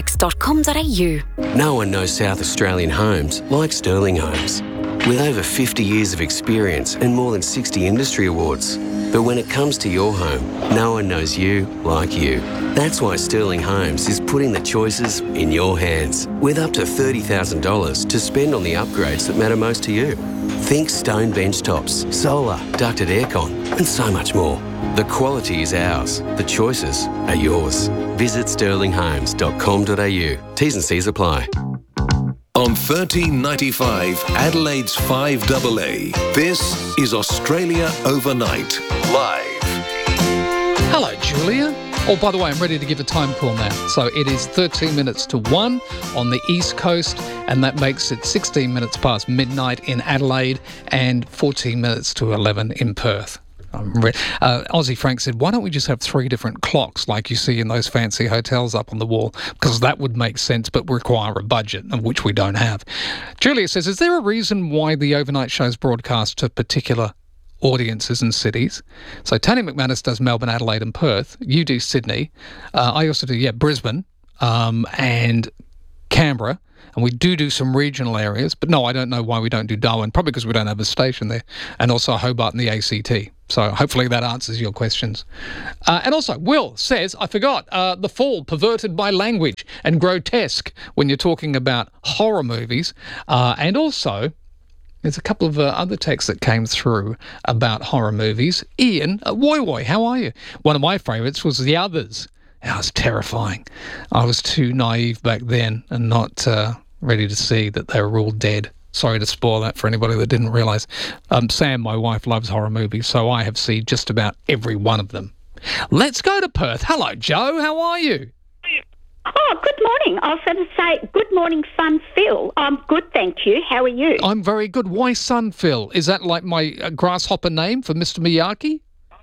cmax.com.au. No one knows South Australian homes like Sterling Homes. With over 50 years of experience and more than 60 industry awards. But when it comes to your home, no one knows you like you. That's why Sterling Homes is putting the choices in your hands, with up to $30,000 to spend on the upgrades that matter most to you. Think stone bench tops, solar, ducted aircon, and so much more. The quality is ours. The choices are yours. Visit sterlinghomes.com.au. T's and C's apply. On 1395 Adelaide's 5AA, this is Australia Overnight, live. Hello, Julia. Oh, by the way, I'm ready to give a time call now. So it is 13 minutes to 1 on the East Coast, and that makes it 16 minutes past midnight in Adelaide and 14 minutes to 11 in Perth. Aussie Frank said, why don't we just have 3 different clocks like you see in those fancy hotels up on the wall? Because that would make sense, but require a budget, of which we don't have. Julia says, is there a reason why the overnight shows broadcast to particular audiences and cities? So Tony McManus does Melbourne, Adelaide and Perth. You do Sydney. I also do, Brisbane and Canberra. And we do some regional areas. But no, I don't know why we don't do Darwin. Probably because we don't have a station there. And also Hobart and the ACT. So hopefully that answers your questions. And also, Will says, I forgot, The Fall, perverted by language and grotesque when you're talking about horror movies. And also, there's a couple of other texts that came through about horror movies. Ian, Woy, how are you? One of my favourites was The Others. That was terrifying. I was too naive back then and not ready to see that they were all dead. Sorry to spoil that for anybody that didn't realise. Sam, my wife, loves horror movies, so I have seen just about every one of them. Let's go to Perth. Hello, Joe. How are you? Oh, good morning. I was going to say, good morning, Son Phil. I'm good, thank you. How are you? I'm very good. Why Son Phil? Is that like my grasshopper name for Mr. Miyagi?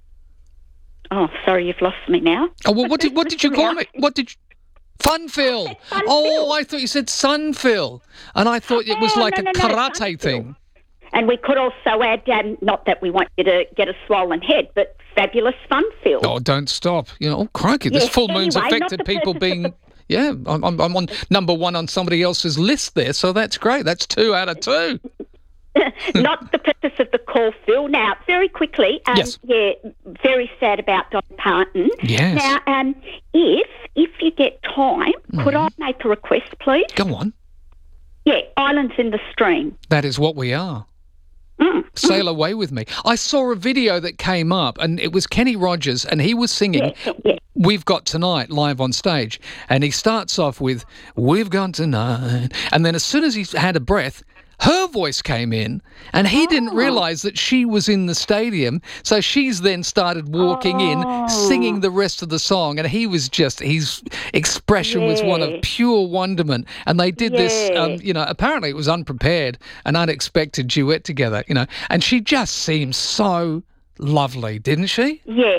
Oh, sorry, you've lost me now. Oh, well, what did you call me? What did you... Fun Phil. Oh, I thought you said Sun Phil. And I thought it was like a karate thing. And we could also add, not that we want you to get a swollen head, but fabulous Fun Phil. Oh, don't stop. Oh, crikey, this full moon's affected people being... Yeah, I'm on number 1 on somebody else's list there, so that's great. That's 2 out of 2. Not the purpose of the call, Phil. Now, very quickly, yes. Yeah, very sad about Don Parton. Yes. Now, if you get time, could I make a request, please? Go on. Yeah, Islands in the Stream. That is what we are. Sail Away With Me. I saw a video that came up, and it was Kenny Rogers, and he was singing We've Got Tonight live on stage. And he starts off with, We've Got Tonight. And then as soon as he had a breath, her voice came in, and he didn't realise that she was in the stadium. So she's then started walking in, singing the rest of the song, and he was just, his expression was one of pure wonderment. And they did this, apparently it was unprepared, an unexpected duet together, and she just seemed so lovely, didn't she? Yeah.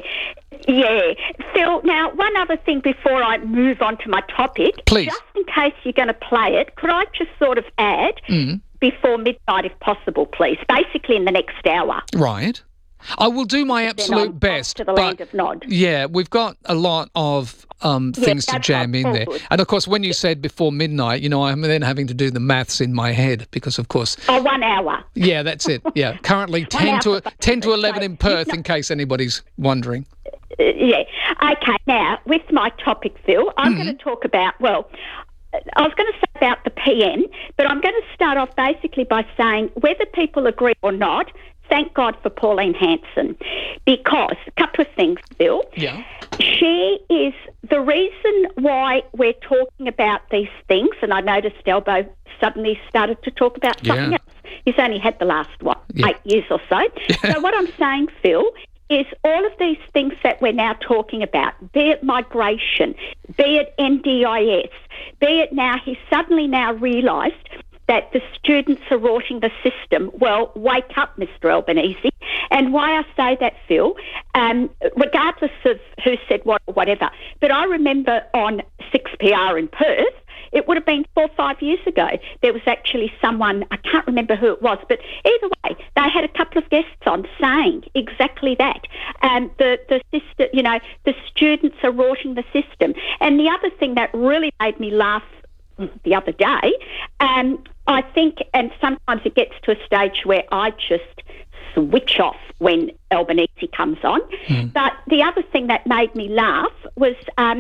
Phil, now, one other thing before I move on to my topic. Please. Just in case you're going to play it, could I just sort of add before midnight if possible, please? Basically in the next hour. Right. I will do my absolute best. To the land of Nod. Yeah, we've got a lot of things to jam in there. And, of course, when you said before midnight, I'm then having to do the maths in my head because, of course... 1 hour. Yeah, that's it. Yeah, currently 10 to 11 in Perth, in case anybody's wondering. Yeah. Okay, now, with my topic, Phil, I'm going to talk about, I was going to say about the PN, but I'm going to start off basically by saying whether people agree or not, thank God for Pauline Hanson, because a couple of things, Bill. Yeah. She is the reason why we're talking about these things, and I noticed Elbo suddenly started to talk about something else. He's only had the last, 8 years or so. So what I'm saying, Phil, is all of these things that we're now talking about, be it migration, be it NDIS, be it now, he's suddenly now realised that the students are rorting the system. Well, wake up, Mr. Albanese. And why I say that, Phil, regardless of who said what or whatever, but I remember on 6PR in Perth, it would have been 4 or 5 years ago, there was actually someone, I can't remember who it was, but either way, they had a couple of guests on saying exactly that. The system, the students are rorting the system. And the other thing that really made me laugh the other day, I think, and sometimes it gets to a stage where I just switch off when Albanese comes on. But the other thing that made me laugh was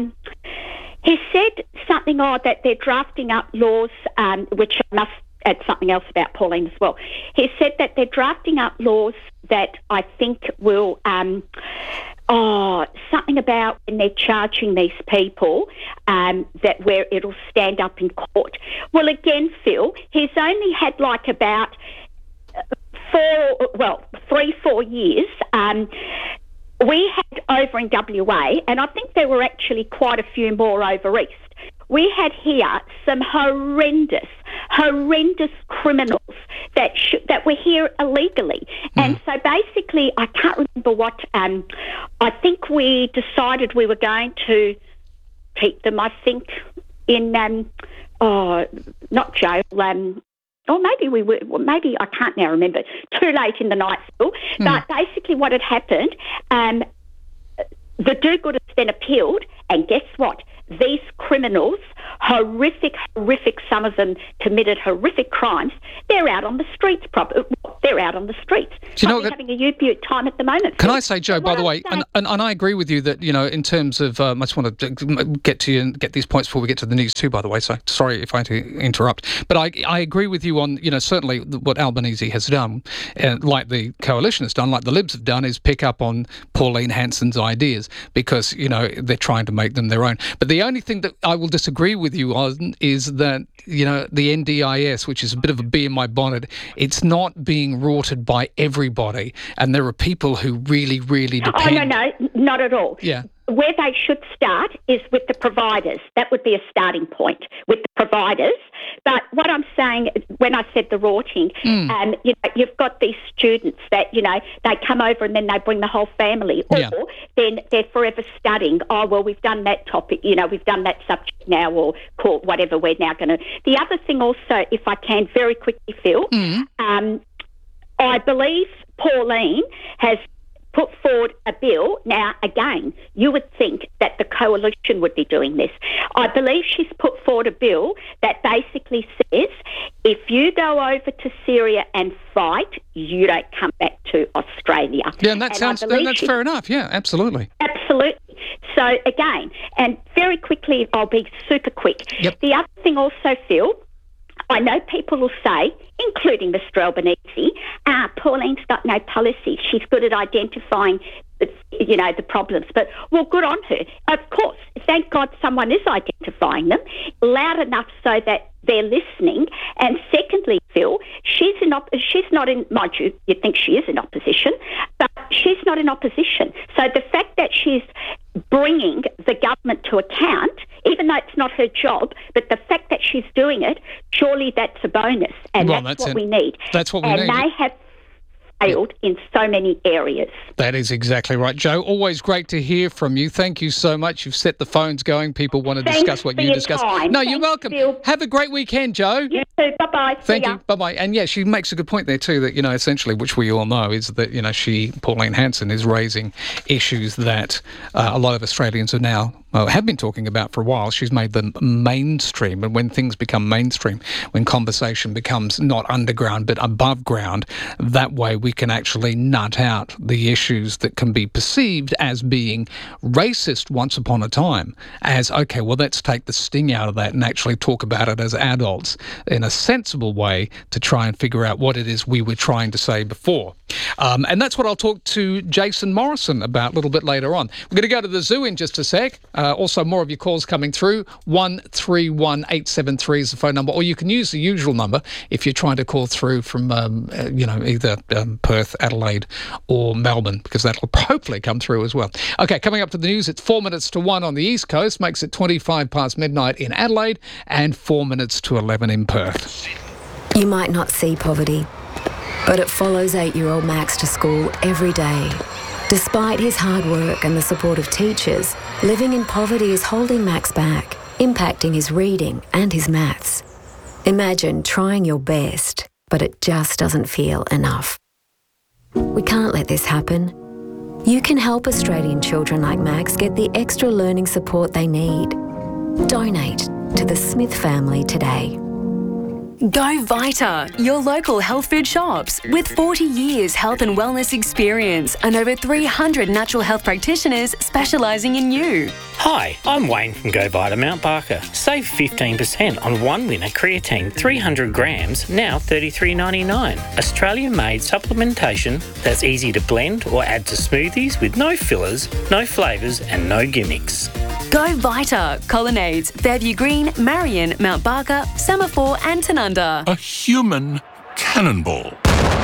he said something that they're drafting up laws, which I must add something else about Pauline as well. He said that they're drafting up laws that I think will... something about when they're charging these people, that where it'll stand up in court. Well, again, Phil, he's only had like about 3-4 years. We had over in WA, and I think there were actually quite a few more over east. We had here some horrendous criminals that were here illegally. And so basically, I can't remember what, I think we decided we were going to keep them, I think, in, not jail, or maybe we were, maybe I can't now remember, too late in the night still. But basically what had happened, the do-gooders then appealed, and guess what? These criminals, horrific, some of them committed horrific crimes, they're out on the streets. They're out on the streets. Do you know having a Ute time at the moment. Can I say, Joe, by the way, and I agree with you that, in terms of, I just want to get to you and get these points before we get to the news too, by the way, so sorry if I had to interrupt. But I agree with you on, certainly what Albanese has done, like the Coalition has done, like the Libs have done, is pick up on Pauline Hanson's ideas because, they're trying to make them their own. But the only thing that I will disagree with you on is that, the NDIS, which is a bit of a bee in my bonnet, it's not being rorted by everybody. And there are people who really, really depend. Oh, no, not at all. Yeah. Where they should start is with the providers. That would be a starting point with the providers. But what I'm saying, when I said the rorting, you've got these students that, they come over and then they bring the whole family. Or then they're forever studying. Oh, well, we've done that topic, we've done that subject now, or called whatever we're now going to. The other thing also, if I can very quickly, Phil, I believe Pauline has put forward a bill. Now, again, you would think that the Coalition would be doing this. I believe she's put forward a bill that basically says if you go over to Syria and fight, you don't come back to Australia. Yeah, and that's fair enough. Yeah, absolutely. Absolutely. So, again, and very quickly, I'll be super quick. Yep. The other thing also, Phil, I know people will say, including Mr Albanese, Pauline's got no policy. She's good at identifying, the problems. But, well, good on her. Of course, thank God someone is identifying them loud enough so that they're listening. And secondly, Phil, she's not in, mind you'd think she is in opposition, but she's not in opposition. So the fact that she's bringing the government to account, even though it's not her job, but the fact that she's doing it, surely that's a bonus. And that's what we need. That's what we need. And they have failed in so many areas. That is exactly right. Jo, always great to hear from you. Thank you so much. You've set the phones going. People want to discuss what you discuss. No, you're welcome. Phil. Have a great weekend, Jo. You too. Bye-bye. Thank you. Bye-bye. And yeah, she makes a good point there too, that, essentially, which we all know, is that, Pauline Hanson is raising issues that a lot of Australians are now have been talking about for a while. She's made them mainstream. And when things become mainstream, when conversation becomes not underground but above ground, that way we can actually nut out the issues that can be perceived as being racist once upon a time as, okay, well, let's take the sting out of that and actually talk about it as adults in a sensible way to try and figure out what it is we were trying to say before. And that's what I'll talk to Jason Morrison about a little bit later on. We're going to go to the zoo in just a sec. Also, more of your calls coming through. 131873 is the phone number, or you can use the usual number if you're trying to call through from, either Perth, Adelaide or Melbourne, because that'll hopefully come through as well. Okay, coming up to the news, it's 4 minutes to 1 on the East Coast, makes it 25 past midnight in Adelaide and 4 minutes to 11 in Perth. You might not see poverty, but it follows 8-year-old Max to school every day. Despite his hard work and the support of teachers, living in poverty is holding Max back, impacting his reading and his maths. Imagine trying your best, but it just doesn't feel enough. We can't let this happen. You can help Australian children like Max get the extra learning support they need. Donate to the Smith family today. Go Vita, your local health food shops. With 40 years health and wellness experience and over 300 natural health practitioners specialising in you. Hi, I'm Wayne from Go Vita Mount Barker. Save 15% on one winner creatine 300 grams, now $33.99. Australian-made supplementation that's easy to blend or add to smoothies with no fillers, no flavours and no gimmicks. Go Vita, Colonnades, Fairview Green, Marion, Mount Barker, Semaphore and Tanunda. A human cannonball.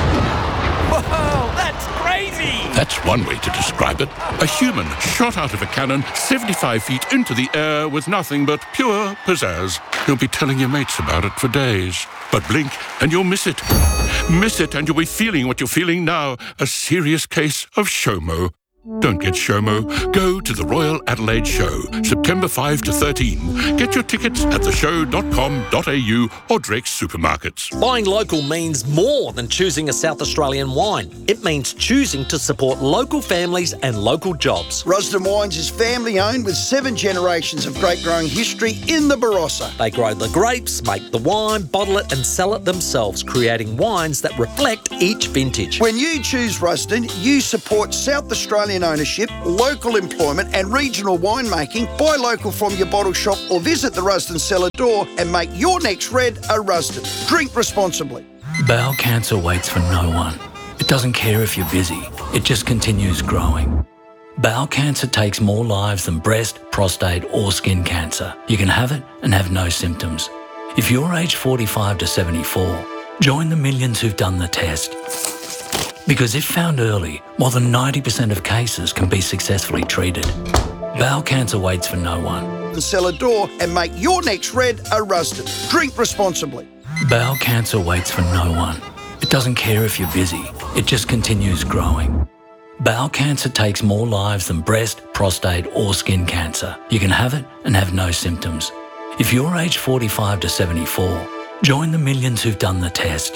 Whoa, that's crazy! That's one way to describe it. A human shot out of a cannon 75 feet into the air with nothing but pure pizzazz. You'll be telling your mates about it for days. But blink and you'll miss it. Miss it and you'll be feeling what you're feeling now. A serious case of SHOMO. Don't get SHOMO. Go to the Royal Adelaide Show, September 5 to 13. Get your tickets at theshow.com.au or Drake's supermarkets. Buying local means more than choosing a South Australian wine. It means choosing to support local families and local jobs. Rusden Wines is family-owned with 7 generations of grape-growing history in the Barossa. They grow the grapes, make the wine, bottle it and sell it themselves, creating wines that reflect each vintage. When you choose Rusden, you support South Australian ownership, local employment and regional winemaking. Buy local from your bottle shop or visit the Rusden cellar door and make your next red a Rusden. Drink responsibly. Bowel cancer waits for no one. It doesn't care if you're busy. It just continues growing. Bowel cancer takes more lives than breast, prostate or skin cancer. You can have it and have no symptoms. If you're aged 45 to 74, join the millions who've done the test. Because if found early, more than 90% of cases can be successfully treated. Bowel cancer waits for no one. The cellar door and make your next red a Rusden. Drink responsibly. Bowel cancer waits for no one. It doesn't care if you're busy. It just continues growing. Bowel cancer takes more lives than breast, prostate or skin cancer. You can have it and have no symptoms. If you're aged 45 to 74, join the millions who've done the test.